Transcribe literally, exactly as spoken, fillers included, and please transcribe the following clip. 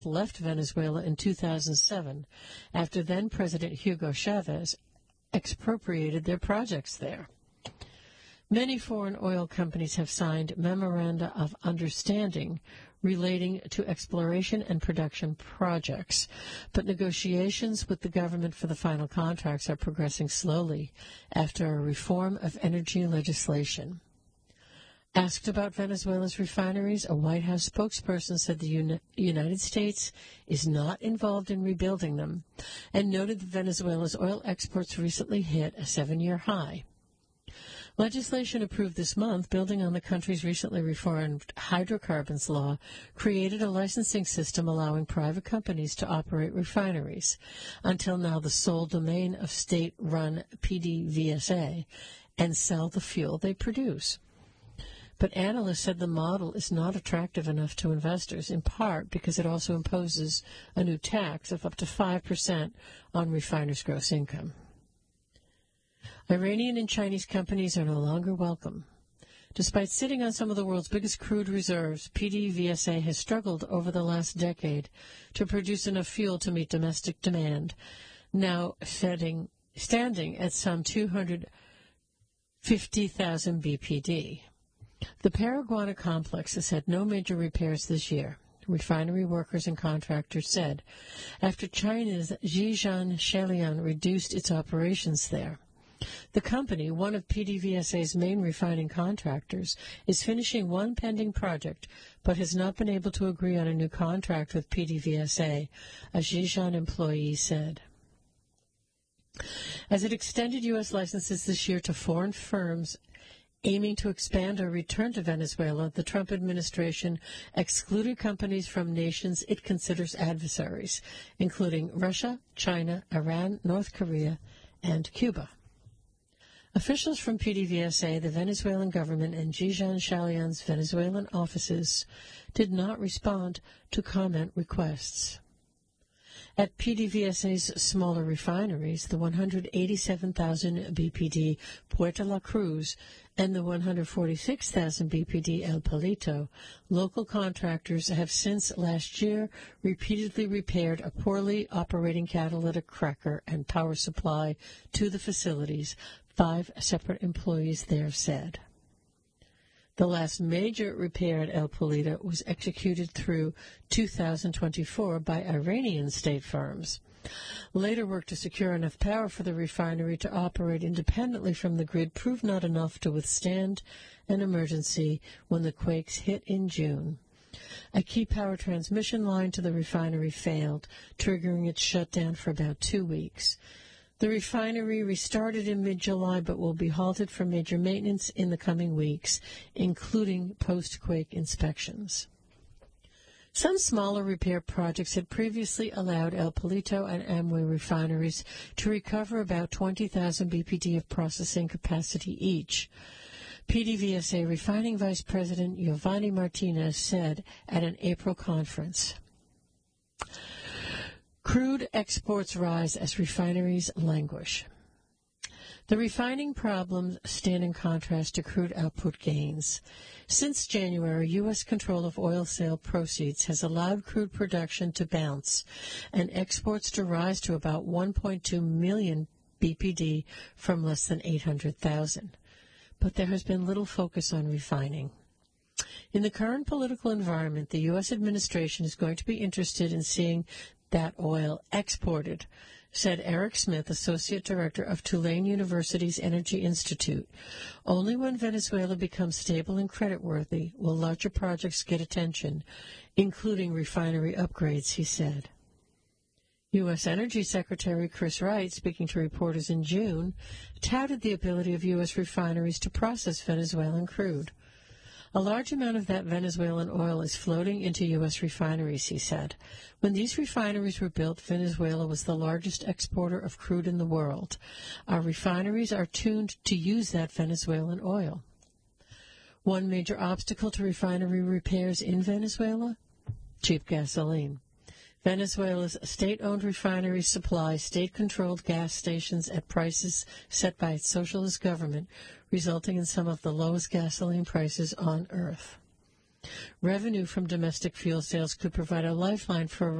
left Venezuela in two thousand seven after then-President Hugo Chavez expropriated their projects there. Many foreign oil companies have signed memoranda of understanding relating to exploration and production projects, but negotiations with the government for the final contracts are progressing slowly after a reform of energy legislation. Asked about Venezuela's refineries, a White House spokesperson said the Uni- United States is not involved in rebuilding them and noted that Venezuela's oil exports recently hit a seven-year high. Legislation approved this month, building on the country's recently reformed hydrocarbons law, created a licensing system allowing private companies to operate refineries, until now the sole domain of state-run P D V S A, and sell the fuel they produce. But analysts said the model is not attractive enough to investors, in part because it also imposes a new tax of up to five percent on refiners' gross income. Iranian and Chinese companies are no longer welcome. Despite sitting on some of the world's biggest crude reserves, P D V S A has struggled over the last decade to produce enough fuel to meet domestic demand, now setting, standing at some two hundred fifty thousand B P D. The Paraguay complex has had no major repairs this year, refinery workers and contractors said, after China's Zhejiang Shalian reduced its operations there. The company, one of P D V S A's main refining contractors, is finishing one pending project, but has not been able to agree on a new contract with P D V S A, a Zhejiang employee said. As it extended U S licenses this year to foreign firms aiming to expand or return to Venezuela, the Trump administration excluded companies from nations it considers adversaries, including Russia, China, Iran, North Korea, and Cuba. Officials from P D V S A, the Venezuelan government, and Zhejiang Shalian's Venezuelan offices did not respond to comment requests. At P D V S A's smaller refineries, the one hundred eighty-seven thousand B P D Puerto La Cruz and the one hundred forty-six thousand B P D El Palito, local contractors have since last year repeatedly repaired a poorly operating catalytic cracker and power supply to the facilities, five separate employees there said. The last major repair at El Palito was executed through two thousand twenty-four by Iranian state firms. Later work to secure enough power for the refinery to operate independently from the grid proved not enough to withstand an emergency when the quakes hit in June. A key power transmission line to the refinery failed, triggering its shutdown for about two weeks. The refinery restarted in mid-July but will be halted for major maintenance in the coming weeks, including post-quake inspections. Some smaller repair projects had previously allowed El Palito and Amway refineries to recover about twenty thousand B P D of processing capacity each. P D V S A refining vice president Giovanni Martinez said at an April conference, "Crude exports rise as refineries languish. The refining problems stand in contrast to crude output gains. Since January, U S control of oil sale proceeds has allowed crude production to bounce and exports to rise to about one point two million B P D from less than eight hundred thousand. But there has been little focus on refining. In the current political environment, the U S administration is going to be interested in seeing that oil exported," said Eric Smith, Associate Director of Tulane University's Energy Institute. "Only when Venezuela becomes stable and creditworthy will larger projects get attention, including refinery upgrades," he said. U S Energy Secretary Chris Wright, speaking to reporters in June, touted the ability of U S refineries to process Venezuelan crude. "A large amount of that Venezuelan oil is floating into U S refineries," he said. "When these refineries were built, Venezuela was the largest exporter of crude in the world. Our refineries are tuned to use that Venezuelan oil." One major obstacle to refinery repairs in Venezuela? Cheap gasoline. Venezuela's state-owned refineries supply state-controlled gas stations at prices set by its socialist government, resulting in some of the lowest gasoline prices on earth. Revenue from domestic fuel sales could provide a lifeline for